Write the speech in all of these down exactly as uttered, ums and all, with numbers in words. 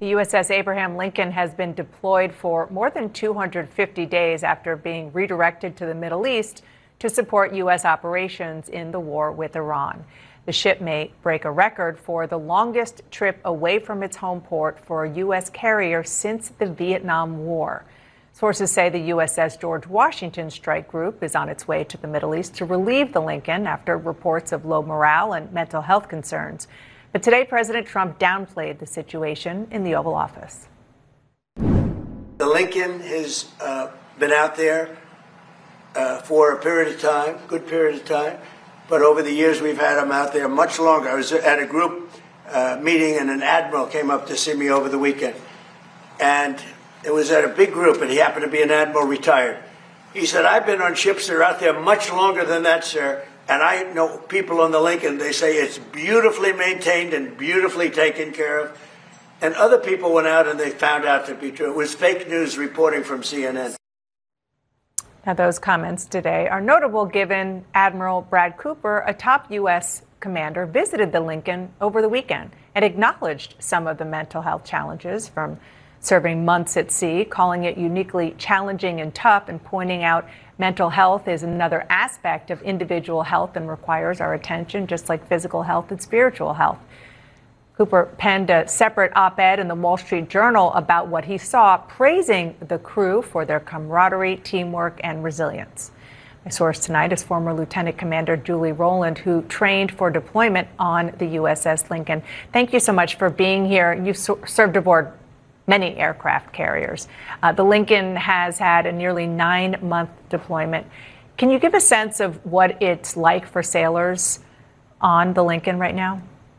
The U S S Abraham Lincoln has been deployed for more than two hundred fifty days after being redirected to the Middle East to support U S operations in the war with Iran. The ship may break a record for the longest trip away from its home port for a U S carrier since the Vietnam War. Sources say the U S S George Washington Strike Group is on its way to the Middle East to relieve the Lincoln after reports of low morale and mental health concerns. But today, President Trump downplayed the situation in the Oval Office. The Lincoln has uh, been out there uh, for a period of time, good period of time. But over the years, we've had them out there much longer. I was at a group uh, meeting, and an admiral came up to see me over the weekend. And it was at a big group, and he happened to be an admiral retired. He said, I've been on ships that are out there much longer than that, sir. And I know people on the Lincoln, they say it's beautifully maintained and beautifully taken care of. And other people went out and they found out to be true. It was fake news reporting from C N N. Now, those comments today are notable given Admiral Brad Cooper, a top U S commander, visited the Lincoln over the weekend and acknowledged some of the mental health challenges from serving months at sea, calling it uniquely challenging and tough, and pointing out mental health is another aspect of individual health and requires our attention, just like physical health and spiritual health. Cooper penned a separate op-ed in the Wall Street Journal about what he saw, praising the crew for their camaraderie, teamwork, and resilience. My source tonight is former Lieutenant Commander Julie Rowland, who trained for deployment on the U S S Lincoln. Thank you so much for being here. You've served aboard many aircraft carriers. Uh, the Lincoln has had a nearly nine-month deployment. Can you give a sense of what it's like for sailors on the Lincoln right now?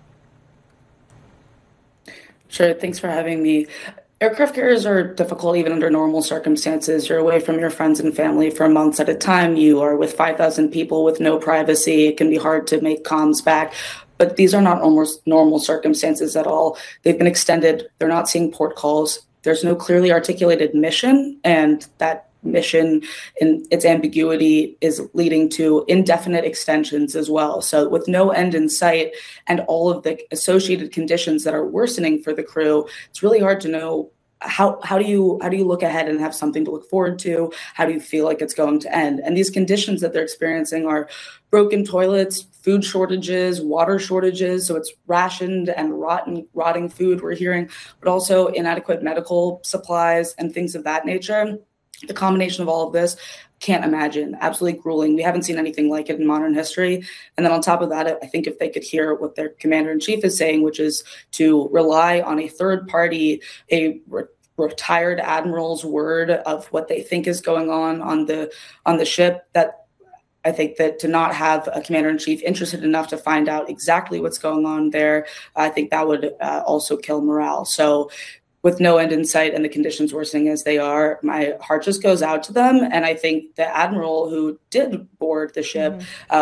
Sure. Thanks for having me. Aircraft carriers are difficult even under normal circumstances. You're away from your friends and family for months at a time. You are with five thousand people with no privacy. It can be hard to make comms back. But these are not almost normal circumstances at all. They've been extended. They're not seeing port calls. There's no clearly articulated mission, and that mission and its ambiguity is leading to indefinite extensions as well. So with no end in sight and all of the associated conditions that are worsening for the crew, it's really hard to know How how do you how do you look ahead and have something to look forward to? How do you feel like it's going to end? And these conditions that they're experiencing are broken toilets, food shortages, water shortages. So it's rationed and rotten, rotting food we're hearing, but also inadequate medical supplies and things of that nature. The combination of all of this, can't imagine, absolutely grueling. We haven't seen anything like it in modern history. And then on top of that, I think if they could hear what their commander-in-chief is saying, which is to rely on a third party, a re- retired admiral's word of what they think is going on on the on the ship, that I think that to not have a commander-in-chief interested enough to find out exactly what's going on there, I think that would uh, also kill morale. So with no end in sight and the conditions worsening as they are, my heart just goes out to them. And I think the admiral who did board the ship mm-hmm. uh,